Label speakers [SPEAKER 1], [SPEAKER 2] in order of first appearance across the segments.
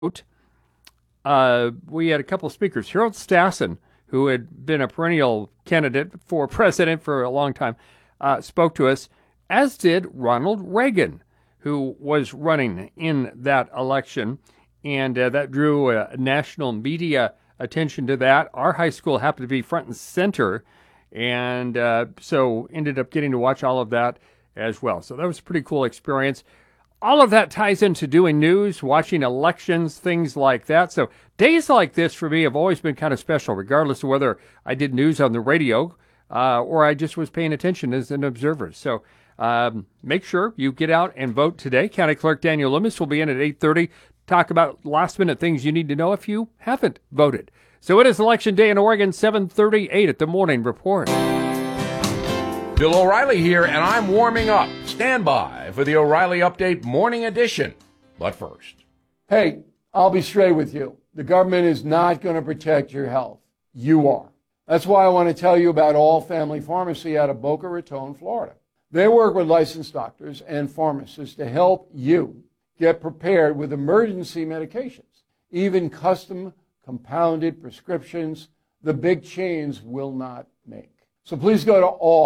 [SPEAKER 1] we had a couple of speakers. Harold Stassen, who had been a perennial candidate for president for a long time, spoke to us, as did Ronald Reagan, who was running in that election. And that drew national media attention to that. Our high school happened to be front and center, and so ended up getting to watch all of that as well. So that was a pretty cool experience. All of that ties into doing news, watching elections, things like that. So days like this for me have always been kind of special, regardless of whether I did news on the radio or I just was paying attention as an observer. So make sure you get out and vote today. County Clerk Daniel Loomis will be in at 8:30. Talk about last-minute things you need to know if you haven't voted. So it is Election Day in Oregon, 7:38 at the Morning Report.
[SPEAKER 2] Bill O'Reilly here, and I'm warming up. Stand by for the O'Reilly Update Morning Edition. But first.
[SPEAKER 3] Hey, I'll be straight with you. The government is not going to protect your health. You are. That's why I want to tell you about All Family Pharmacy out of Boca Raton, Florida. They work with licensed doctors and pharmacists to help you get prepared with emergency medications, even custom compounded prescriptions the big chains will not make. So please go to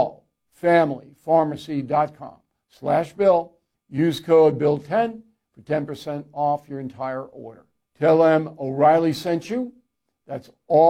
[SPEAKER 3] allfamilypharmacy.com/Bill. Use code BILL10 for 10% off your entire order. Tell them O'Reilly sent you. That's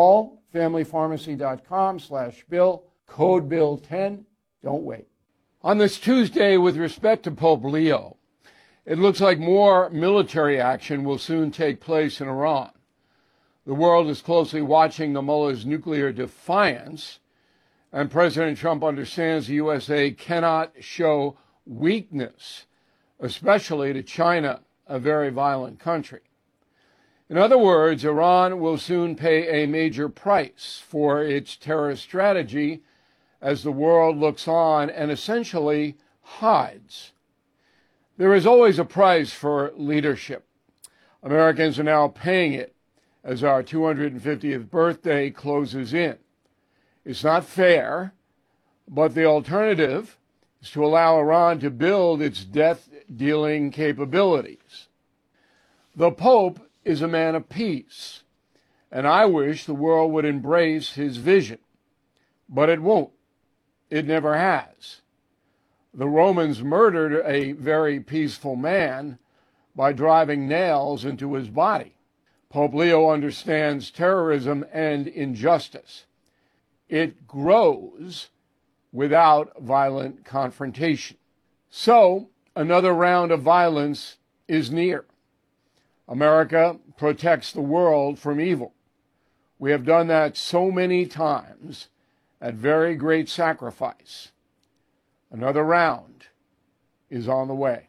[SPEAKER 3] allfamilypharmacy.com/Bill, code BILL10. Don't wait. On this Tuesday, with respect to Pope Leo, it looks like more military action will soon take place in Iran. The world is closely watching the mullah's nuclear defiance, and President Trump understands the USA cannot show weakness, especially to China, a very violent country. In other words, Iran will soon pay a major price for its terrorist strategy as the world looks on and essentially hides. There is always a price for leadership. Americans are now paying it as our 250th birthday closes in. It's not fair, but the alternative is to allow Iran to build its death-dealing capabilities. The Pope is a man of peace, and I wish the world would embrace his vision, but it won't. It never has. The Romans murdered a very peaceful man by driving nails into his body. Pope Leo understands terrorism and injustice. It grows without violent confrontation. So, another round of violence is near. America protects the world from evil. We have done that so many times at very great sacrifice. Another round is on the way.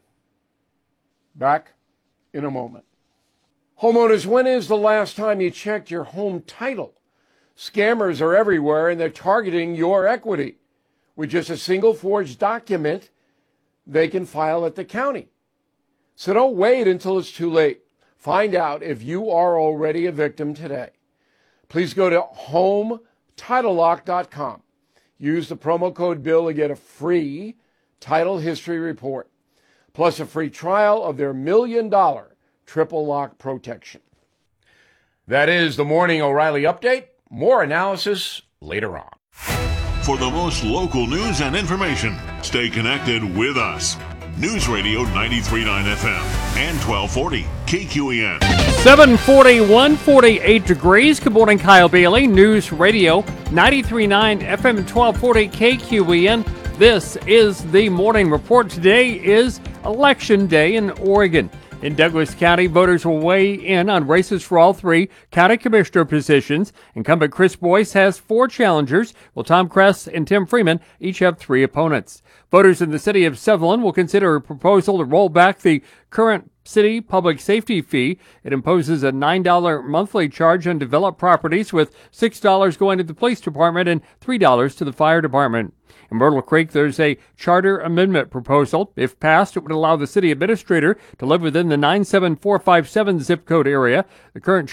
[SPEAKER 3] Back in a moment. Homeowners, when is the last time you checked your home title? Scammers are everywhere, and they're targeting your equity. With just a single forged document, they can file at the county. So don't wait until it's too late. Find out if you are already a victim today. Please go to HomeTitleLock.com. Use the promo code BILL to get a free title history report, plus a free trial of their $1 million triple lock protection.
[SPEAKER 2] That is the Morning O'Reilly Update. More analysis later on.
[SPEAKER 4] For the most local news and information, stay connected with us. News Radio 93.9 FM and 1240 KQEN.
[SPEAKER 1] 741, 48 degrees. Good morning, Kyle Bailey. News Radio 93.9 FM and 1240 KQEN. This is the Morning Report. Today is Election Day in Oregon. In Douglas County, voters will weigh in on races for all three county commissioner positions. Incumbent Chris Boyce has 4 challengers, while Tom Kress and Tim Freeman each have 3 opponents. Voters in the city of Sutherland will consider a proposal to roll back the current city public safety fee. It imposes a $9 monthly charge on developed properties, with $6 going to the police department and $3 to the fire department. In Myrtle Creek, there's a charter amendment proposal. If passed, it would allow the city administrator to live within the 97457 zip code area. The current